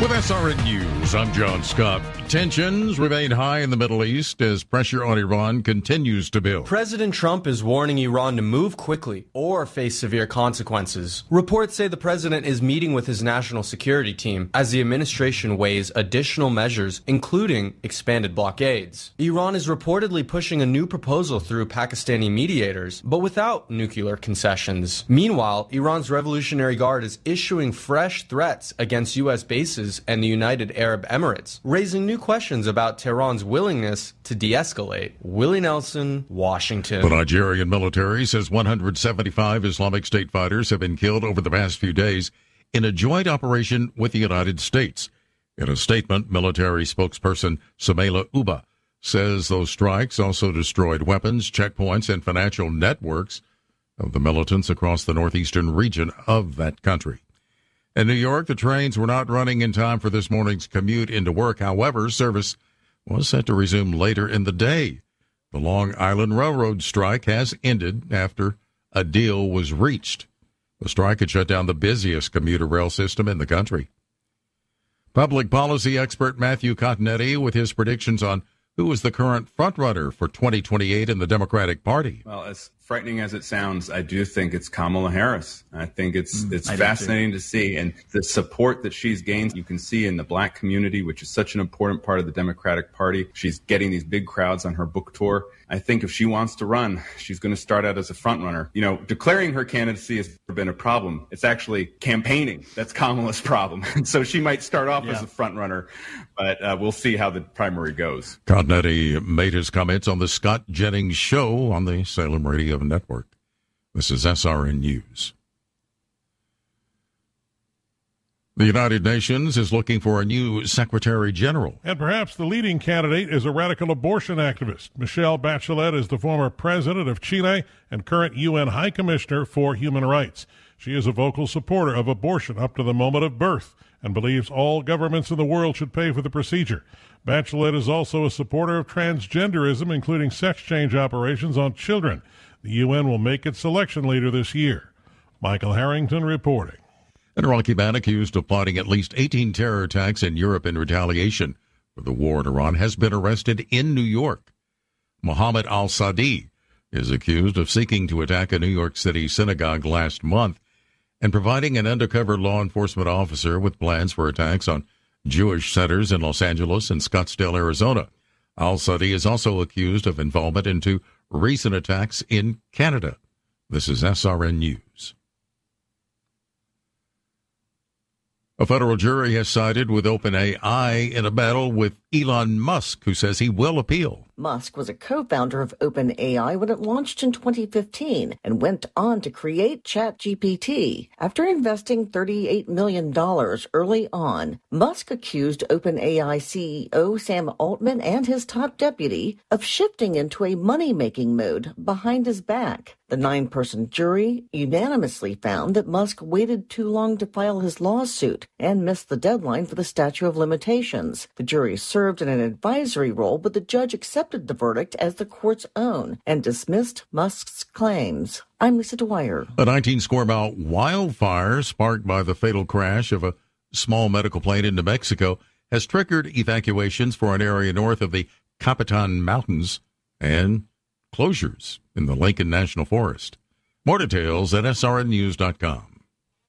With SRN News, I'm John Scott. Tensions remain high in the Middle East as pressure on Iran continues to build. President Trump is warning Iran to move quickly or face severe consequences. Reports say the president is meeting with his national security team as the administration weighs additional measures, including expanded blockades. Iran is reportedly pushing a new proposal through Pakistani mediators, but without nuclear concessions. Meanwhile, Iran's Revolutionary Guard is issuing fresh threats against U.S. bases and the United Arab Emirates, raising new questions about Tehran's willingness to de-escalate. Willie Nelson, Washington. The Nigerian military says 175 Islamic State fighters have been killed over the past few days in a joint operation with the United States. In a statement, military spokesperson Samela Uba says those strikes also destroyed weapons, checkpoints, and financial networks of the militants across the northeastern region of that country. In New York, the trains were not running in time for this morning's commute into work. However, service was set to resume later in the day. The Long Island Railroad strike has ended after a deal was reached. The strike had shut down the busiest commuter rail system in the country. Public policy expert Matthew Continetti with his predictions on who is the current frontrunner for 2028 in the Democratic Party. Well, as frightening as it sounds, I do think it's Kamala Harris. I think it's fascinating to see. And the support that she's gained, you can see in the black community, which is such an important part of the Democratic Party. She's getting these big crowds on her book tour. I think if she wants to run, she's going to start out as a front runner. You know, declaring her candidacy has never been a problem. It's actually campaigning. That's Kamala's problem. And so she might start off as a front runner, but we'll see how the primary goes. Continetti made his comments on the Scott Jennings Show on the Salem Radio Network. This is SRN News. The United Nations is looking for a new Secretary General. And perhaps the leading candidate is a radical abortion activist. Michelle Bachelet is the former president of Chile and current UN High Commissioner for Human Rights. She is a vocal supporter of abortion up to the moment of birth and believes all governments in the world should pay for the procedure. Bachelet is also a supporter of transgenderism, including sex change operations on children. The UN will make its selection later this year. Michael Harrington reporting. An Iraqi man accused of plotting at least 18 terror attacks in Europe in retaliation for the war in Iran has been arrested in New York. Mohammed al-Sadi is accused of seeking to attack a New York City synagogue last month and providing an undercover law enforcement officer with plans for attacks on Jewish centers in Los Angeles and Scottsdale, Arizona. Al-Sadi is also accused of involvement in two recent attacks in Canada. This is SRN News. A federal jury has sided with OpenAI in a battle with Elon Musk, who says he will appeal. Musk was a co-founder of OpenAI when it launched in 2015 and went on to create ChatGPT. After investing $38 million early on, Musk accused OpenAI CEO Sam Altman and his top deputy of shifting into a money-making mode behind his back. The 9-person jury unanimously found that Musk waited too long to file his lawsuit and missed the deadline for the statute of limitations. The jury served in an advisory role, but the judge accepted the verdict as the court's own and dismissed Musk's claims. I'm Lisa Dwyer. A 19-square-mile wildfire sparked by the fatal crash of a small medical plane in New Mexico has triggered evacuations for an area north of the Capitan Mountains and closures in the Lincoln National Forest. More details at srnnews.com.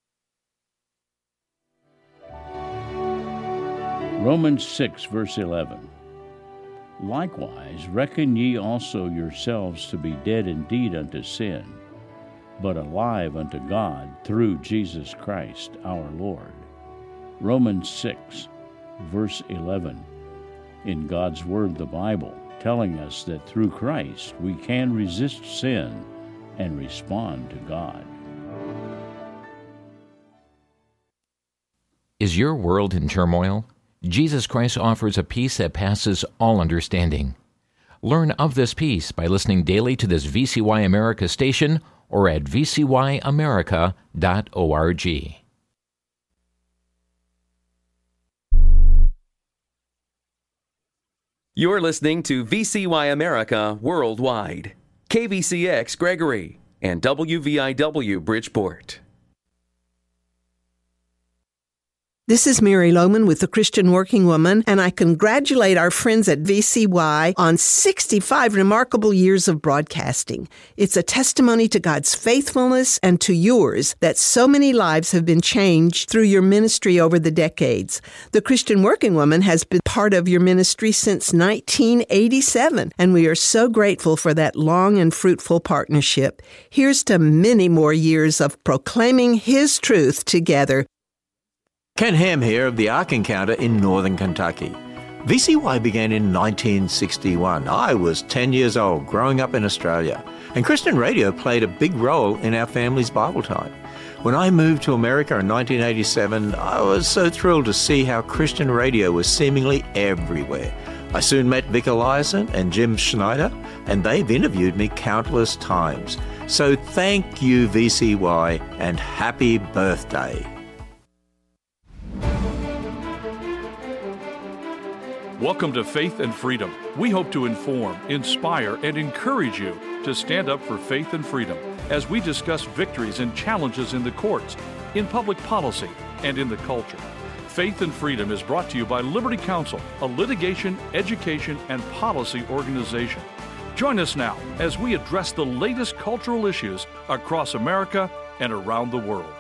Romans 6, verse 11. Likewise, reckon ye also yourselves to be dead indeed unto sin, but alive unto God through Jesus Christ our Lord. Romans 6, verse 11. In God's Word, the Bible, telling us that through Christ we can resist sin and respond to God. Is your world in turmoil? Jesus Christ offers a peace that passes all understanding. Learn of this peace by listening daily to this VCY America station or at vcyamerica.org. You're listening to VCY America Worldwide, KVCX Gregory, and WVIW Bridgeport. This is Mary Lohman with the Christian Working Woman, and I congratulate our friends at VCY on 65 remarkable years of broadcasting. It's a testimony to God's faithfulness and to yours that so many lives have been changed through your ministry over the decades. The Christian Working Woman has been part of your ministry since 1987, and we are so grateful for that long and fruitful partnership. Here's to many more years of proclaiming His truth together. Ken Ham here of the Ark Encounter in northern Kentucky. VCY began in 1961. I was 10 years old, growing up in Australia, and Christian radio played a big role in our family's Bible time. When I moved to America in 1987, I was so thrilled to see how Christian radio was seemingly everywhere. I soon met Vic Eliason and Jim Schneider, and they've interviewed me countless times. So thank you, VCY, and happy birthday. Welcome to Faith and Freedom. We hope to inform, inspire, and encourage you to stand up for faith and freedom as we discuss victories and challenges in the courts, in public policy, and in the culture. Faith and Freedom is brought to you by Liberty Counsel, a litigation, education, and policy organization. Join us now as we address the latest cultural issues across America and around the world.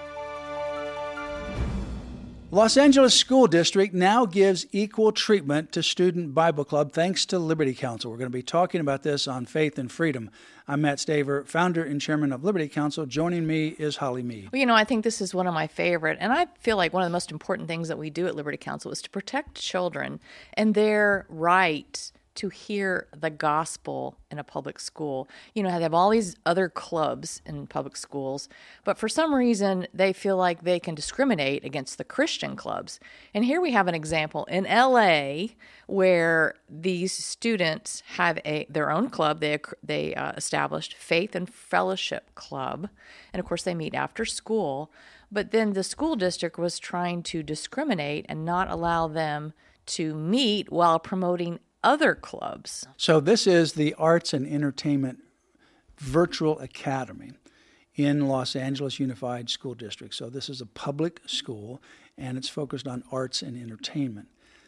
Los Angeles School District now gives equal treatment to Student Bible Club thanks to Liberty Counsel. We're going to be talking about this on Faith and Freedom. I'm Matt Staver, founder and chairman of Liberty Counsel. Joining me is Holly Mead. Well, I think this is one of my favorite, and I feel like one of the most important things that we do at Liberty Counsel is to protect children and their right to hear the gospel in a public school. They have all these other clubs in public schools, but for some reason they feel like they can discriminate against the Christian clubs. And here we have an example in LA where these students have their own club. They established Faith and Fellowship Club, and of course they meet after school. But then the school district was trying to discriminate and not allow them to meet while promoting other clubs. So this is the Arts and Entertainment Virtual Academy in Los Angeles Unified School District. So this is a public school, and it's focused on arts and entertainment.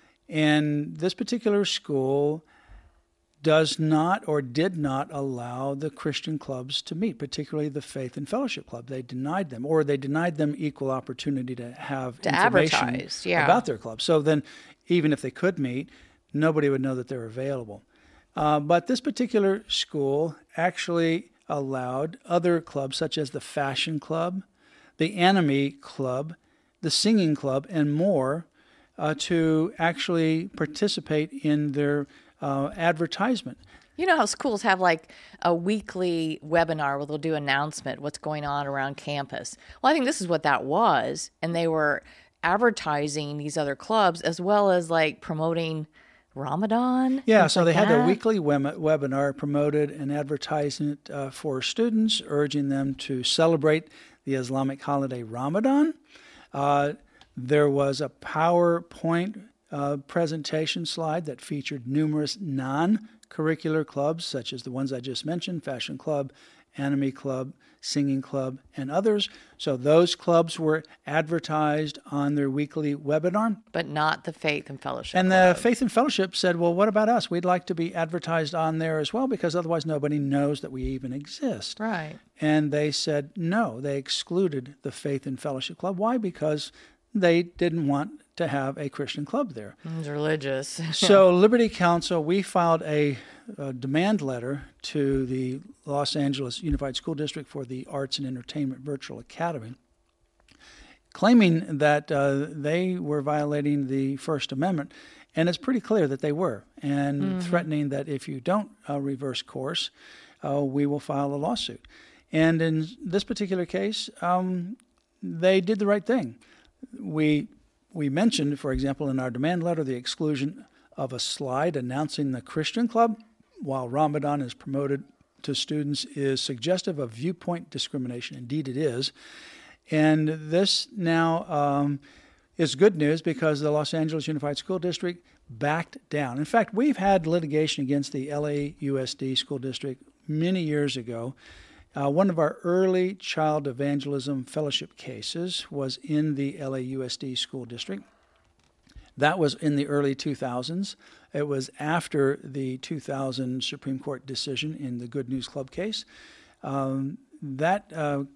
And this particular school does not or did not allow the Christian clubs to meet, particularly the Faith and Fellowship Club. They denied them, or they denied them equal opportunity to have information advertise, about their club. So then, even if they could meet, nobody would know that they're available. But this particular school actually allowed other clubs, such as the Fashion Club, the Anime Club, the Singing Club, and more, to actually participate in their advertisement. You know how schools have like a weekly webinar where they'll do announcement, what's going on around campus. Well, I think this is what that was. And they were advertising these other clubs as well as like promoting Ramadan? Yeah, so they had their weekly webinar, promoted an advertisement for students, urging them to celebrate the Islamic holiday Ramadan. There was a PowerPoint presentation slide that featured numerous non-curricular clubs, such as the ones I just mentioned, Fashion Club, Anime Club, Singing Club, and others. So those clubs were advertised on their weekly webinar. But not the Faith and Fellowship And Club. the Faith and Fellowship said, well, what about us? We'd like to be advertised on there as well, because otherwise nobody knows that we even exist. Right. And they said no. They excluded the Faith and Fellowship Club. Why? Because they didn't want to have a Christian club there. It's religious. So Liberty Counsel, we filed a demand letter to the Los Angeles Unified School District for the Arts and Entertainment Virtual Academy, claiming that they were violating the First Amendment, and it's pretty clear that they were, and threatening that if you don't reverse course, we will file a lawsuit. And in this particular case, they did the right thing. We mentioned, for example, in our demand letter, the exclusion of a slide announcing the Christian club while Ramadan is promoted to students is suggestive of viewpoint discrimination. Indeed, it is. And this now is good news because the Los Angeles Unified School District backed down. In fact, we've had litigation against the LAUSD School District many years ago, One of our early child evangelism fellowship cases was in the LAUSD school district. That was in the early 2000s. It was after the 2000 Supreme Court decision in the Good News Club case. That